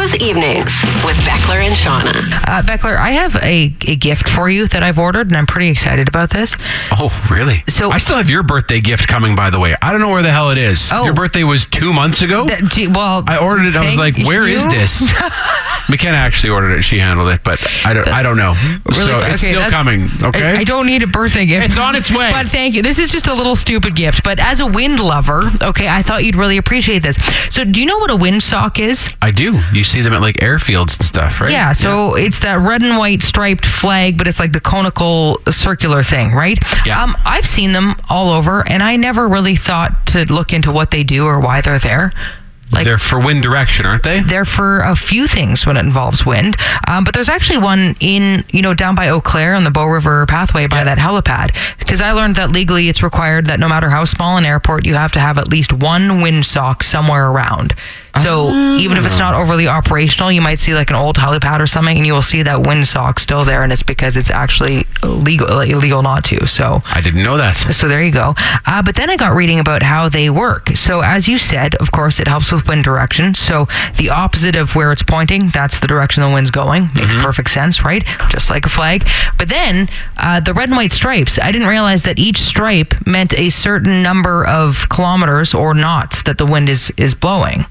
Cruise Evenings with Beckler and Shauna. Beckler, I have a gift for you that I've ordered, and I'm pretty excited about this. Oh, really? So I still have your birthday gift coming, by the way. I don't know where the hell it is. Oh. Your birthday was 2 months ago? Well, I ordered it. I was like, where is this? McKenna actually ordered it. She handled it, but I don't know. Really, so it's still coming, okay? I don't need a birthday gift. It's on its way. But thank you. This is just a little stupid gift. But as a wind lover, okay, I thought you'd really appreciate this. So do you know what a windsock is? I do. You see them at like airfields and stuff, right? Yeah, so it's that red and white striped flag, but it's like the conical circular thing, right? Yeah. I've seen them all over, and I never really thought to look into what they do or why they're there. They're for wind direction, aren't they? They're for a few things when it involves wind. But there's actually one in, down by Eau Claire on the Bow River Pathway by that helipad. Because I learned that legally it's required that no matter how small an airport, you have to have at least one windsock somewhere around. So even if it's not overly operational, you might see like an old helipad or something, and you will see that windsock still there, and it's because it's actually illegal not to. So I didn't know that. So there you go. But then I got reading about how they work. So as you said, of course, it helps with wind direction. So the opposite of where it's pointing, that's the direction the wind's going. Makes perfect sense, right? Just like a flag. But then the red and white stripes, I didn't realize that each stripe meant a certain number of kilometers or knots that the wind is blowing.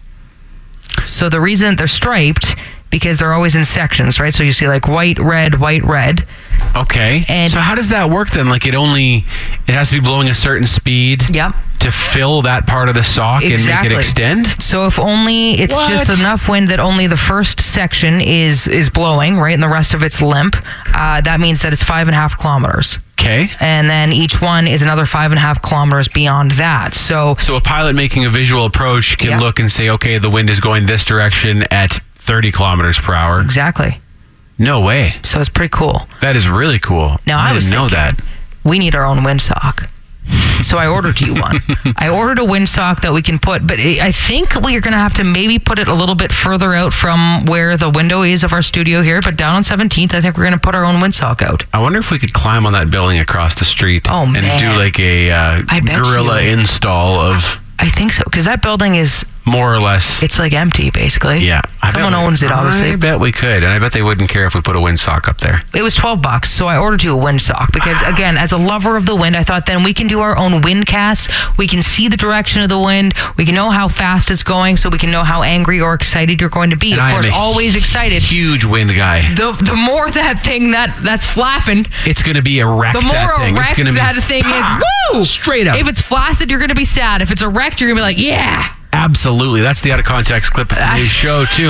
So the reason that they're striped, because they're always in sections, right? So you see like white, red, white, red. Okay. And so how does that work then? Like it has to be blowing a certain speed to fill that part of the sock and make it extend? So if only it's just enough wind that only the first section is blowing, right, and the rest of it's limp, that means that it's 5.5 kilometers. Okay. And then each one is another 5.5 kilometers beyond that. So a pilot making a visual approach can look and say, okay, the wind is going this direction at 30 kilometers per hour. Exactly. No way. So it's pretty cool. That is really cool. Now I didn't know that. We need our own windsock. So I ordered you one. I ordered a windsock that we can put, but I think we're going to have to maybe put it a little bit further out from where the window is of our studio here, but down on 17th, I think we're going to put our own windsock out. I wonder if we could climb on that building across the street and do like a guerrilla install of... I think so, because that building is... more or less. It's like empty, basically. Yeah. Someone owns it, obviously. I bet we could. And I bet they wouldn't care if we put a windsock up there. It was $12, so I ordered you a windsock because, again, as a lover of the wind, I thought then we can do our own wind casts. We can see the direction of the wind. We can know how fast it's going, so we can know how angry or excited you're going to be. And of course, always excited. Huge wind guy. The more that thing that's flapping, it's going to be erect. The more erect that thing is, woo! Straight up. If it's flaccid, you're going to be sad. If it's erect, you're going to be like, yeah. Absolutely. That's the out of context clip of today's show, too.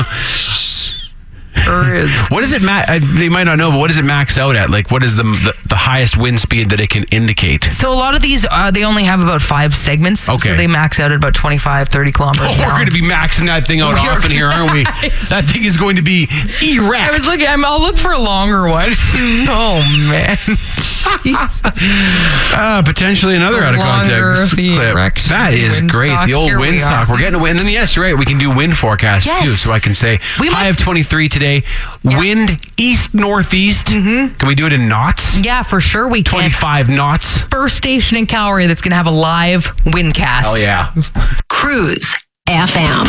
What does it they might not know, but what does it max out at? Like, what is the highest wind speed that it can indicate? So a lot of these, they only have about 5 segments. Okay. So they max out at about 25, 30 kilometers an hour. We're going to be maxing that thing out often here, aren't we? That thing is going to be erect. I was looking, I'll look for a longer one. Oh, man. Potentially another out of context clip. That is great. The old windsock. We're getting away. And then, yes, you're right. We can do wind forecasts, too. So I can say, high of 23 today. Wind east-northeast. Can we do it in knots? Yeah, for sure we can. 25 knots. First station in Calgary that's going to have a live windcast. Hell yeah. Cruise FM.